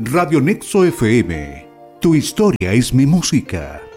Radio Nexo FM. Tu historia es mi música.